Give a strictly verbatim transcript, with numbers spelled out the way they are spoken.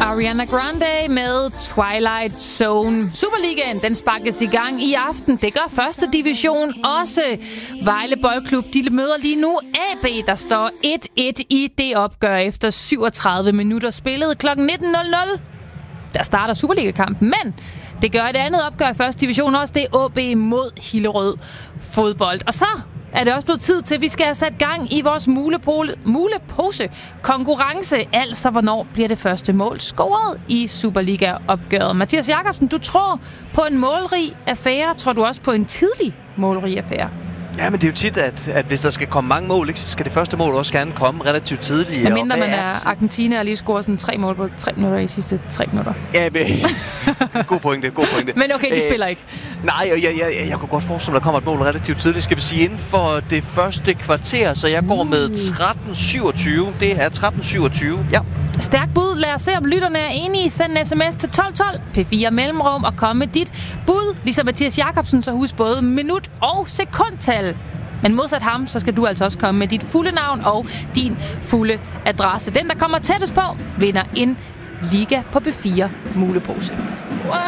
Ariana Grande med Twilight Zone. Superligaen, den sparkes i gang i aften. Det gør første division også. Vejle Boldklub, de møder lige nu A B, der står et et i det opgør efter syvogtredive minutter spillet. klokken nitten nul nul, der starter Superligakampen, men det gør et andet opgør i første division også. Det er A B mod Hillerød Fodbold. Og så er det også blevet tid til, at vi skal have sat gang i vores mulepole, mulepose-konkurrence. Altså, hvornår bliver det første mål scoret i Superliga-opgøret? Mathias Jakobsen, du tror på en målrig affære. Tror du også på en tidlig målrig affære? Ja, men det er jo tit, at, at hvis der skal komme mange mål, ikke, så skal det første mål også gerne komme relativt tidligt. Men mindre man er Argentina og lige scorer sådan tre mål på tre minutter i sidste tre minutter. Ja, men god pointe, god pointe. Men okay, de Æh, spiller ikke. Nej, og jeg, jeg, jeg, jeg kunne godt forestille mig, at der kommer et mål relativt tidligt. Skal vi sige inden for det første kvarter, så jeg går med tretten syvogtyve. Det er tretten syvogtyve, ja. Stærk bud. Lad os se, om lytterne er enige. Send en sms til tolv tolv, P fire Mellemrum, og kom med dit bud. Ligesom Mathias Jakobsen, så husk både minut og sekundtal. Men modsat ham, så skal du altså også komme med dit fulde navn og din fulde adresse. Den, der kommer tættest på, vinder en Liga på P fire mulepose.